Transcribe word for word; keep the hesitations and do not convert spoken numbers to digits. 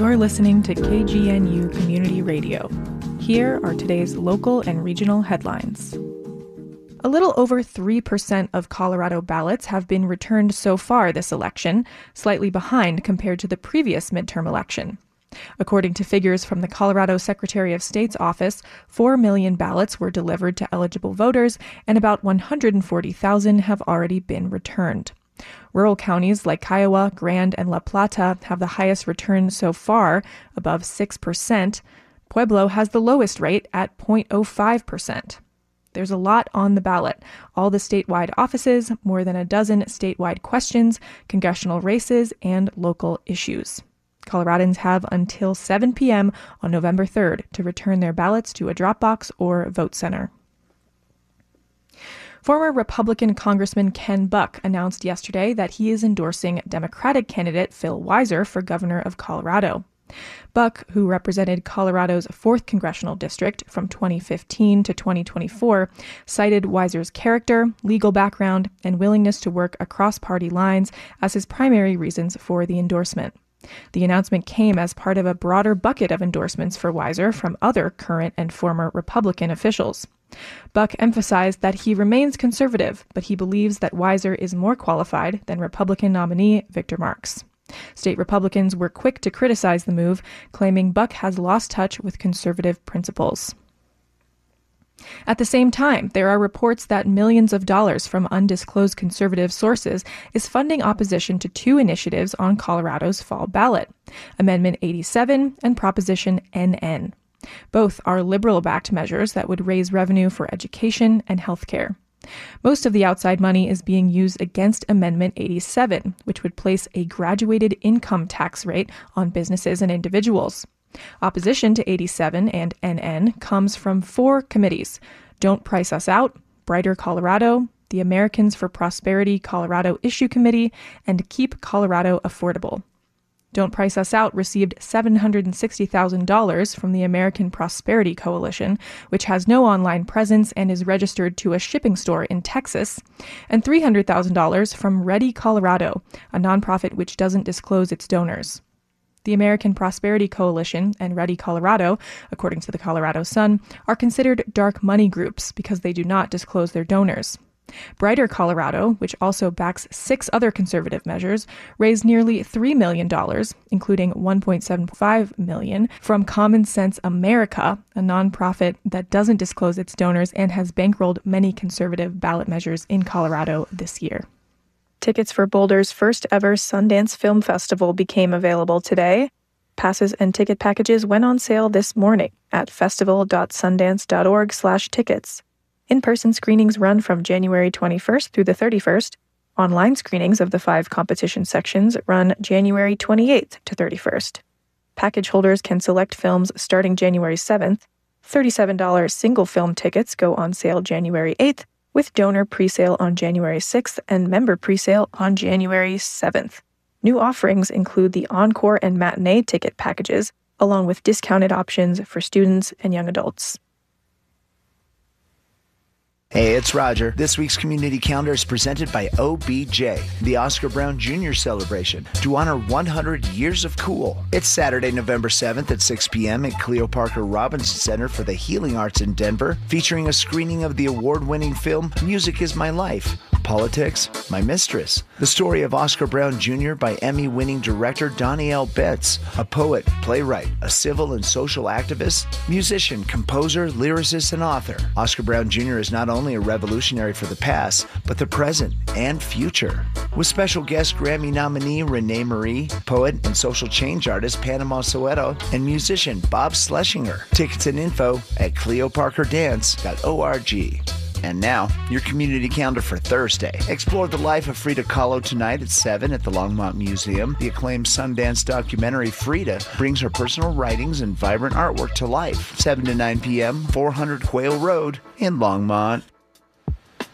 You're listening to K G N U Community Radio. Here are today's local and regional headlines. A little over three percent of Colorado ballots have been returned so far this election, slightly behind compared to the previous midterm election. According to figures from the Colorado Secretary of State's office, four million ballots were delivered to eligible voters, and about one hundred forty thousand have already been returned. Rural counties like Kiowa, Grand, and La Plata have the highest return so far, above six percent. Pueblo has the lowest rate at zero point zero five percent. There's a lot on the ballot. All the statewide offices, more than a dozen statewide questions, congressional races, and local issues. Coloradans have until seven p.m. on November third to return their ballots to a drop box or vote center. Former Republican Congressman Ken Buck announced yesterday that he is endorsing Democratic candidate Phil Weiser for governor of Colorado. Buck, who represented Colorado's fourth Congressional District from twenty fifteen to twenty twenty-four, cited Weiser's character, legal background, and willingness to work across party lines as his primary reasons for the endorsement. The announcement came as part of a broader bucket of endorsements for Weiser from other current and former Republican officials. Buck emphasized that he remains conservative, but he believes that Weiser is more qualified than Republican nominee Victor Marx. State Republicans were quick to criticize the move, claiming Buck has lost touch with conservative principles. At the same time, there are reports that millions of dollars from undisclosed conservative sources is funding opposition to two initiatives on Colorado's fall ballot, Amendment eighty-seven and Proposition N N. Both are liberal-backed measures that would raise revenue for education and health care. Most of the outside money is being used against Amendment eighty-seven, which would place a graduated income tax rate on businesses and individuals. Opposition to eighty-seven and N N comes from four committees: Don't Price Us Out, Brighter Colorado, the Americans for Prosperity Colorado Issue Committee, and Keep Colorado Affordable. Don't Price Us Out received seven hundred sixty thousand dollars from the American Prosperity Coalition, which has no online presence and is registered to a shipping store in Texas, and three hundred thousand dollars from Ready Colorado, a nonprofit which doesn't disclose its donors. The American Prosperity Coalition and Ready Colorado, according to the Colorado Sun, are considered dark money groups because they do not disclose their donors. Brighter Colorado, which also backs six other conservative measures, raised nearly three million dollars, including one point seven five million dollars, from Common Sense America, a nonprofit that doesn't disclose its donors and has bankrolled many conservative ballot measures in Colorado this year. Tickets for Boulder's first ever Sundance Film Festival became available today. Passes and ticket packages went on sale this morning at festival.sundance.org slash tickets. In-person screenings run from January twenty-first through the thirty-first. Online screenings of the five competition sections run January twenty-eighth to thirty-first. Package holders can select films starting January seventh. thirty-seven dollars single film tickets go on sale January eighth, with donor presale on January sixth and member presale on January seventh. New offerings include the Encore and Matinee ticket packages, along with discounted options for students and young adults. Hey, it's Roger. This week's Community Calendar is presented by O B J, the Oscar Brown Junior Celebration, to honor one hundred years of cool. It's Saturday, November seventh at six p.m. at Cleo Parker Robinson Center for the Healing Arts in Denver, featuring a screening of the award-winning film Music is My Life, Politics, My Mistress, the story of Oscar Brown Junior by Emmy-winning director Donnie L. Betts, a poet, playwright, a civil and social activist, musician, composer, lyricist, and author. Oscar Brown Junior is not only a revolutionary for the past, but the present and future. With special guest Grammy nominee Renee Marie, poet and social change artist Panama Soweto, and musician Bob Schlesinger. Tickets and info at cleo parker dance dot org. And now, your community calendar for Thursday. Explore the life of Frida Kahlo tonight at seven at the Longmont Museum. The acclaimed Sundance documentary Frida brings her personal writings and vibrant artwork to life. seven to nine p.m., four hundred Quail Road in Longmont.